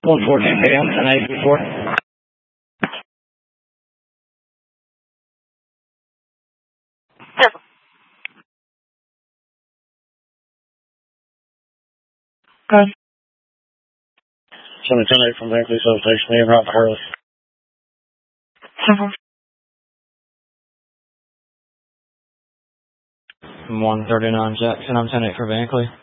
114 AM, 1084. Okay. 710 from Bankley Substation, main route to Hurley. 139 Jackson, I'm 10-8 for Bankley.